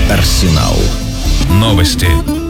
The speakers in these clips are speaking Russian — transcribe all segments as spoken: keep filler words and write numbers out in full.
Арсенал. Новости.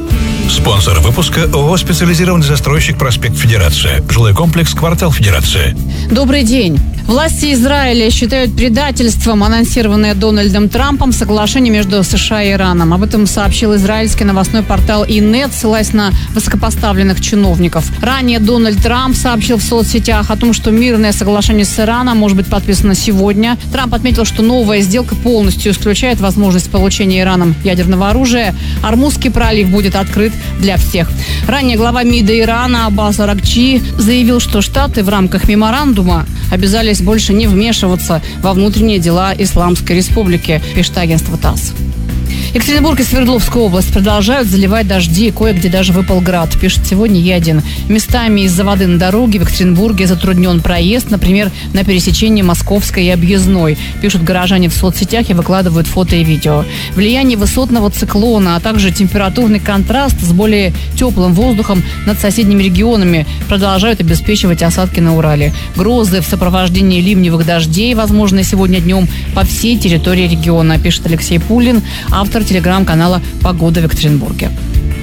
Спонсор выпуска ООО «Специализированный застройщик Проспект Федерация». Жилой комплекс «Квартал Федерация». Добрый день. Власти Израиля считают предательством анонсированное Дональдом Трампом соглашение между США и Ираном. Об этом сообщил израильский новостной портал Инет, ссылаясь на высокопоставленных чиновников. Ранее Дональд Трамп сообщил в соцсетях о том, что мирное соглашение с Ираном может быть подписано сегодня. Трамп отметил, что новая сделка полностью исключает возможность получения Ираном ядерного оружия. Ормузский пролив будет открыт для всех. Ранее глава МИДа Ирана Аббас Аракчи заявил, что Штаты в рамках меморандума обязались больше не вмешиваться во внутренние дела Исламской Республики, пишет агентство ТАСС. Екатеринбург и Свердловская область продолжают заливать дожди, кое-где даже выпал град, пишет сегодня Е один. Местами из-за воды на дороге в Екатеринбурге затруднен проезд, например, на пересечении Московской и Объездной, пишут горожане в соцсетях и выкладывают фото и видео. Влияние высотного циклона, а также температурный контраст с более теплым воздухом над соседними регионами продолжают обеспечивать осадки на Урале. Грозы в сопровождении ливневых дождей, возможно, сегодня днем по всей территории региона, пишет Алексей Пулин, автор телеграм-канала «Погода в Екатеринбурге».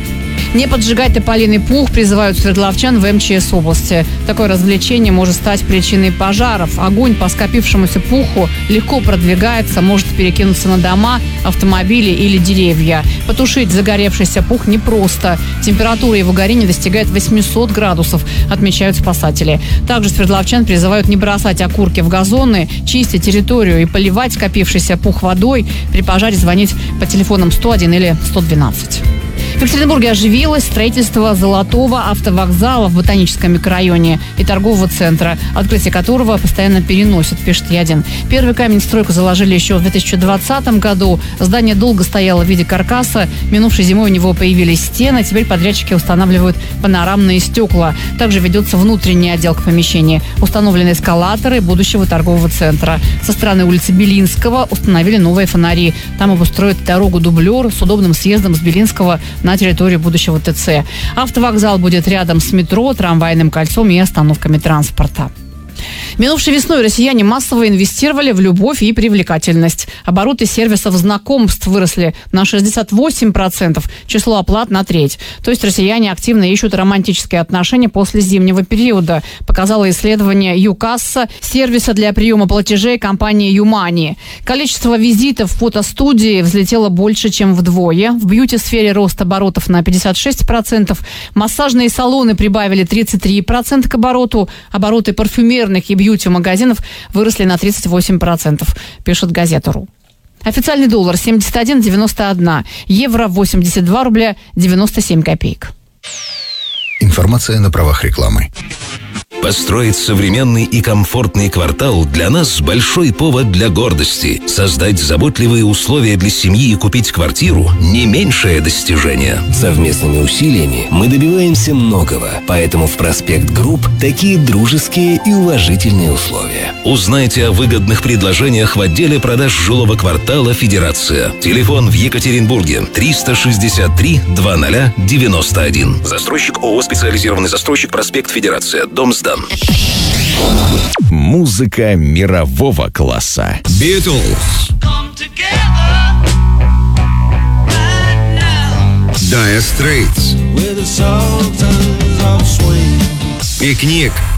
Не поджигать тополиный пух призывают свердловчан в эм че эс области. Такое развлечение может стать причиной пожаров. Огонь по скопившемуся пуху легко продвигается, может перекинуться на дома, автомобили или деревья. Потушить загоревшийся пух непросто. Температура его горения достигает восемьсот градусов, отмечают спасатели. Также свердловчан призывают не бросать окурки в газоны, чистить территорию и поливать скопившийся пух водой. При пожаре звонить по телефонам сто один или сто двенадцать. В Екатеринбурге оживилось строительство Золотого автовокзала в Ботаническом микрорайоне и торгового центра, открытие которого постоянно переносят, пишет Е один. Первый камень в стройку заложили еще в две тысячи двадцатом году. Здание долго стояло в виде каркаса. Минувшей зимой у него появились стены. Теперь подрядчики устанавливают панорамные стекла. Также ведется внутренняя отделка помещения. Установлены эскалаторы будущего торгового центра. Со стороны улицы Белинского установили новые фонари. Там обустроят дорогу-дублер с удобным съездом с Белинского на территорию будущего ТЦ. Автовокзал будет рядом с метро, трамвайным кольцом и остановками транспорта. Минувшей весной россияне массово инвестировали в любовь и привлекательность. Обороты сервисов знакомств выросли на шестьдесят восемь процентов, число оплат на треть. То есть россияне активно ищут романтические отношения после зимнего периода, показало исследование ЮКасса, сервиса для приема платежей компании Юмани. Количество визитов в фотостудии взлетело больше, чем вдвое. В бьюти-сфере рост оборотов на пятьдесят шесть процентов. Массажные салоны прибавили тридцать три процента к обороту. Обороты парфюмерных и бьюти-магазинов выросли на тридцать восемь процентов, пишет Газета.ру. Официальный доллар семьдесят один девяносто один, евро восемьдесят два рубля девяносто семь копеек. Информация на правах рекламы. Построить современный и комфортный квартал для нас большой повод для гордости. Создать заботливые условия для семьи и купить квартиру – не меньшее достижение. Совместными усилиями мы добиваемся многого, поэтому в Проспект Групп такие дружеские и уважительные условия. Узнайте о выгодных предложениях в отделе продаж жилого квартала «Федерация». Телефон в Екатеринбурге триста шестьдесят три двадцать девяносто один. Застройщик ООО «Специализированный застройщик Проспект Федерация». Дом сдан. Музыка мирового класса. Beatles. Dire Straits. Пикник.